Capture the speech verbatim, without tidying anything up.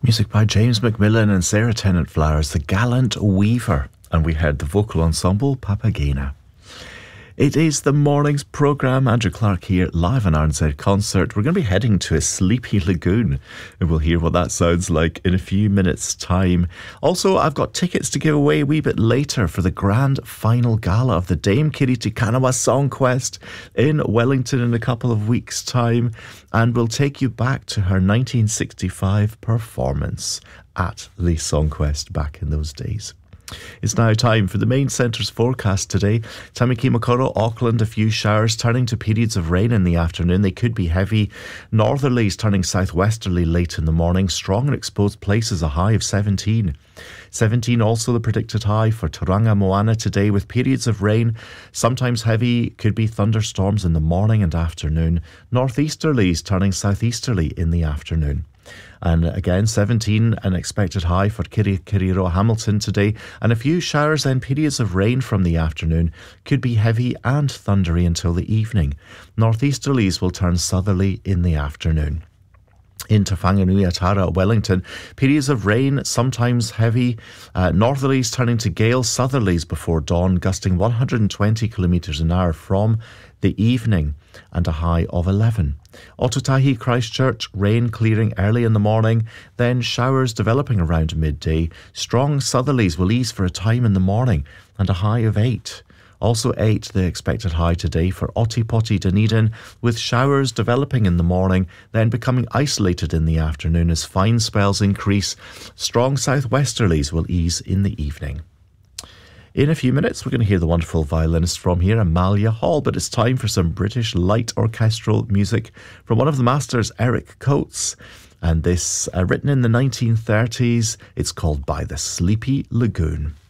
Music by James Macmillan and Sarah Tennant Flowers, The Gallant Weaver. And we heard the vocal ensemble Papagena. It is the morning's programme. Andrew Clark here, live on R N Z Concert. We're going to be heading to a sleepy lagoon, and we'll hear what that sounds like in a few minutes' time. Also, I've got tickets to give away a wee bit later for the grand final gala of the Dame Kiriti Kanawa Song Quest in Wellington in a couple of weeks' time, and we'll take you back to her nineteen sixty-five performance at the Song Quest back in those days. It's now time for the main centre's forecast today. Tamaki Makaurau, Auckland, a few showers turning to periods of rain in the afternoon. They could be heavy. Northerlies turning southwesterly late in the morning. Strong and exposed places, a high of seventeen. seventeen also the predicted high for Tauranga Moana today, with periods of rain, sometimes heavy, could be thunderstorms in the morning and afternoon. Northeasterlies turning southeasterly in the afternoon. And again, seventeen, an expected high for Kirikiriroa Hamilton today. And a few showers and periods of rain from the afternoon, could be heavy and thundery until the evening. Northeasterlies will turn southerly in the afternoon. In Te Whanganui-a-Tara, Wellington, periods of rain, sometimes heavy, uh, northerlies turning to gale, southerlies before dawn, gusting one hundred twenty kilometres an hour from the evening, and a high of eleven. Ōtautahi, Christchurch, rain clearing early in the morning, then showers developing around midday. Strong southerlies will ease for a time in the morning, and a high of eight. Also eight, the expected high today for Otipoti, Dunedin, with showers developing in the morning, then becoming isolated in the afternoon as fine spells increase. Strong southwesterlies will ease in the evening. In a few minutes, we're going to hear the wonderful violinist from here, Amalia Hall, but it's time for some British light orchestral music from one of the masters, Eric Coates. And this, uh, written in the nineteen thirties, it's called By the Sleepy Lagoon.